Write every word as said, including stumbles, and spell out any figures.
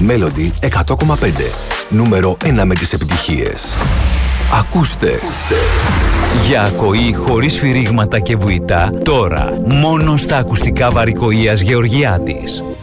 Melody εκατό κόμμα πέντε. Νούμερο ένα με τις επιτυχίες. Ακούστε. Ακούστε. Για ακοή χωρίς σφυρίγματα και βουητά, τώρα μόνο στα ακουστικά Βαρικοΐας Γεωργιάδης.